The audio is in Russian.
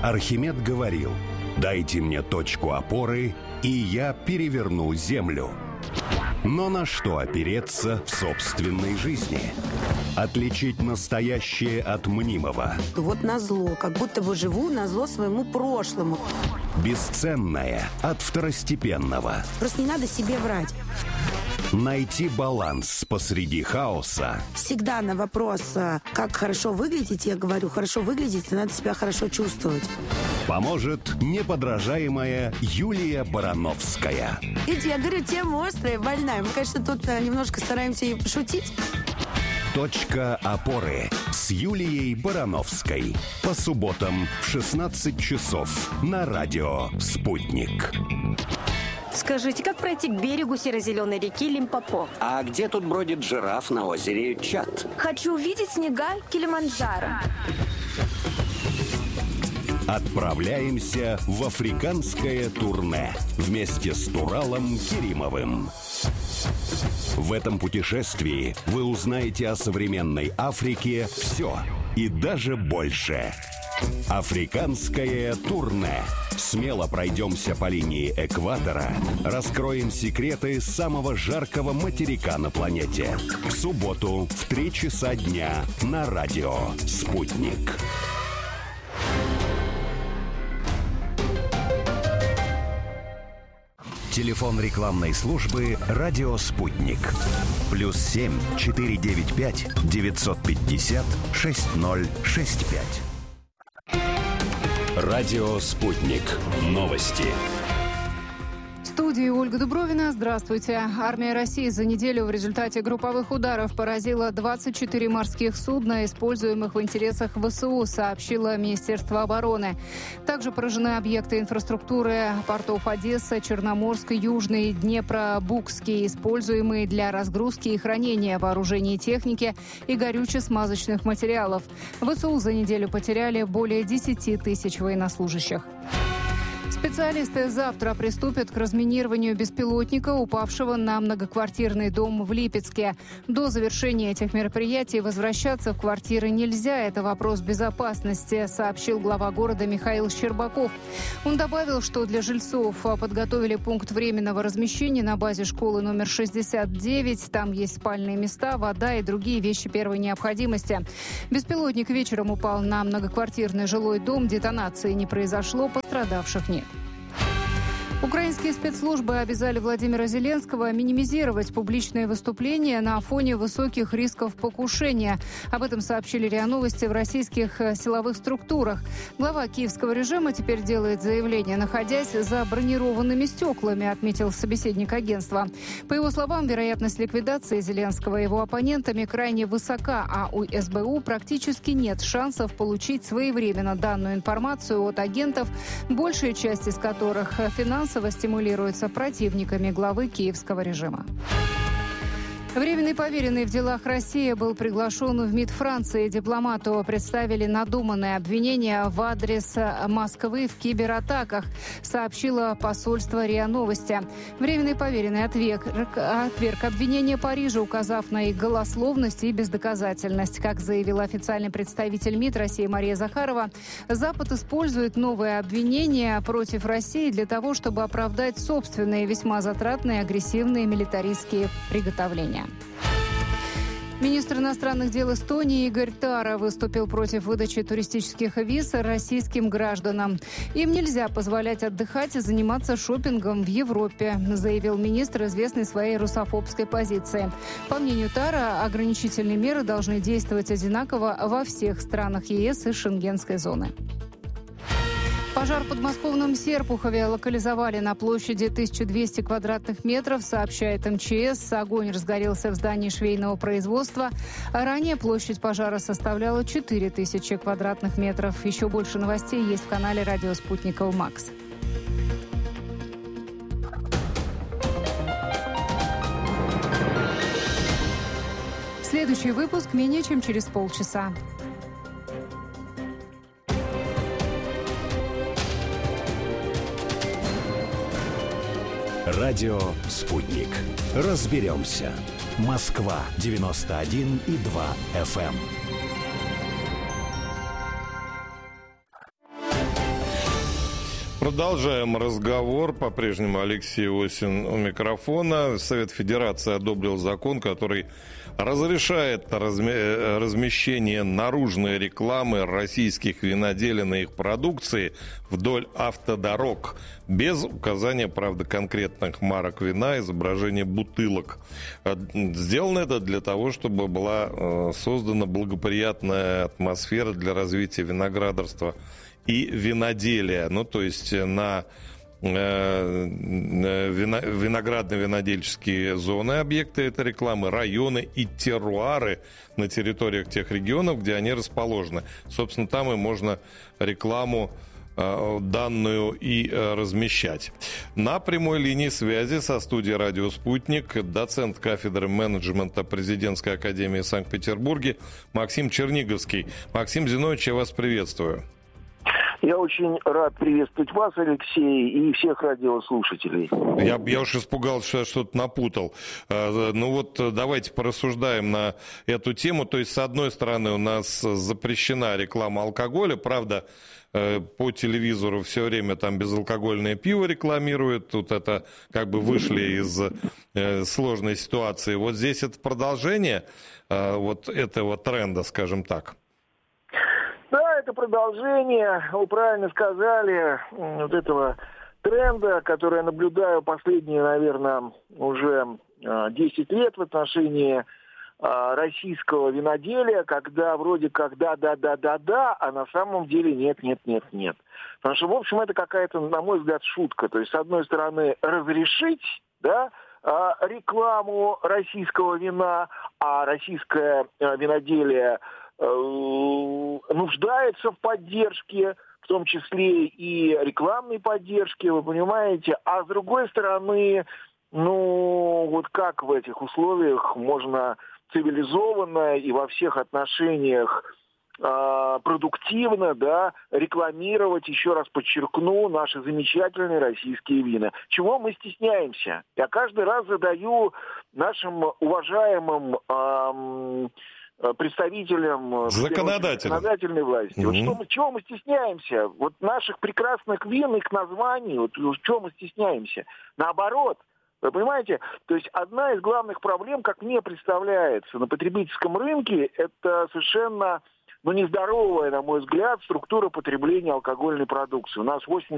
Архимед говорил: «Дайте мне точку опоры, и я переверну землю». Но на что опереться в собственной жизни? Отличить настоящее от мнимого. Вот назло, как будто бы живу назло своему прошлому. Бесценное от второстепенного. Просто не надо себе врать. Найти баланс посреди хаоса. Всегда на вопрос, как хорошо выглядеть, я говорю, хорошо выглядеть, и надо себя хорошо чувствовать. Поможет неподражаемая Юлия Барановская. Видите, я говорю, тема острая, больная. Мы, конечно, тут немножко стараемся и пошутить. Точка опоры с Юлией Барановской. По субботам в 16 часов на радио «Спутник». Скажите, как пройти к берегу серо-зеленой реки Лимпопо? А где тут бродит жираф на озере Чад? Хочу увидеть снега Килиманджаро. Отправляемся в африканское турне вместе с Туралом Керимовым. В этом путешествии вы узнаете о современной Африке все и даже больше. Африканское турне. Смело пройдемся по линии экватора, раскроем секреты самого жаркого материка на планете. В субботу в 3 часа дня на радио «Спутник». Телефон рекламной службы «Радио Спутник». +7 495 950 6065. Радио «Спутник». Новости. В студии Ольга Дубровина. Здравствуйте. Армия России за неделю в результате групповых ударов поразила 24 морских судна, используемых в интересах ВСУ, сообщило Министерство обороны. Также поражены объекты инфраструктуры портов Одесса, Черноморск, Южный, Днепро-Букский, используемые для разгрузки и хранения вооружений и техники и горюче-смазочных материалов. ВСУ за неделю потеряли более 10 тысяч военнослужащих. Специалисты завтра приступят к разминированию беспилотника, упавшего на многоквартирный дом в Липецке. До завершения этих мероприятий возвращаться в квартиры нельзя. Это вопрос безопасности, сообщил глава города Михаил Щербаков. Он добавил, что для жильцов подготовили пункт временного размещения на базе школы номер 69. Там есть спальные места, вода и другие вещи первой необходимости. Беспилотник вечером упал на многоквартирный жилой дом. Детонации не произошло, пострадавших нет. Украинские спецслужбы обязали Владимира Зеленского минимизировать публичные выступления на фоне высоких рисков покушения. Об этом сообщили РИА Новости в российских силовых структурах. Глава киевского режима теперь делает заявление, находясь за бронированными стеклами, отметил собеседник агентства. По его словам, вероятность ликвидации Зеленского и его оппонентами крайне высока, а у СБУ практически нет шансов получить своевременно данную информацию от агентов, большая часть из которых финансово стимулируется противниками главы киевского режима. Временный поверенный в делах России был приглашен в МИД Франции. Дипломату представили надуманные обвинения в адрес Москвы в кибератаках, сообщило посольство РИА Новости. Временный поверенный отверг обвинения Парижа, указав на их голословность и бездоказательность. Как заявил официальный представитель МИД России Мария Захарова, Запад использует новые обвинения против России для того, чтобы оправдать собственные весьма затратные агрессивные милитаристские приготовления. Министр иностранных дел Эстонии Игорь Тара выступил против выдачи туристических виз российским гражданам. Им нельзя позволять отдыхать и заниматься шопингом в Европе, заявил министр, известный своей русофобской позиции. По мнению Тара, ограничительные меры должны действовать одинаково во всех странах ЕС и Шенгенской зоны. Пожар в подмосковном Серпухове локализовали на площади 1200 квадратных метров, сообщает МЧС. Огонь разгорелся в здании швейного производства. Ранее площадь пожара составляла 4000 квадратных метров. Еще больше новостей есть в канале «Радио Спутника» МАКС. Следующий выпуск менее чем через полчаса. Радио «Спутник». Разберемся. Москва, 91,2 FM. Продолжаем разговор. По-прежнему Алексей Осин у микрофона. Совет Федерации одобрил закон, который разрешает размещение наружной рекламы российских виноделин и их продукции вдоль автодорог без указания, правда, конкретных марок вина, изображения бутылок. Сделано это для того, чтобы была создана благоприятная атмосфера для развития виноградарства и виноделия. Ну, то есть на виноградно-винодельческие зоны, объекты этой рекламы, районы и теруары на территориях тех регионов, где они расположены. Собственно, там и можно рекламу данную и размещать. На прямой линии связи со студией «Радио Спутник» доцент кафедры менеджмента Президентской академии в Санкт-Петербурге Максим Черниговский. Максим Зинович, я вас приветствую. Я очень рад приветствовать вас, Алексей, и всех радиослушателей. Я уж испугался, что я что-то напутал. Ну вот давайте порассуждаем на эту тему. То есть, с одной стороны, у нас запрещена реклама алкоголя. Правда, по телевизору все время там безалкогольное пиво рекламируют. Тут это как бы вышли из сложной ситуации. Вот здесь это продолжение вот этого тренда, скажем так. Да, это продолжение, вы правильно сказали, вот этого тренда, который я наблюдаю последние, наверное, уже 10 лет в отношении российского виноделия, когда вроде как да, а на самом деле нет. Потому что, в общем, это какая-то, на мой взгляд, шутка. То есть, с одной стороны, разрешить, да, рекламу российского вина, а российское виноделие нуждается в поддержке, в том числе и рекламной поддержке, вы понимаете. А с другой стороны, ну, вот как в этих условиях можно цивилизованно и во всех отношениях продуктивно, да, рекламировать, еще раз подчеркну, наши замечательные российские вина. Чего мы стесняемся? Я каждый раз задаю нашим уважаемым представителям законодательной власти. Вот чего мы стесняемся? Вот наших прекрасных вин, их названий, вот чего мы стесняемся? Наоборот, вы понимаете, то есть одна из главных проблем, как мне представляется, на потребительском рынке, это совершенно нездоровая, на мой взгляд, структура потребления алкогольной продукции. У нас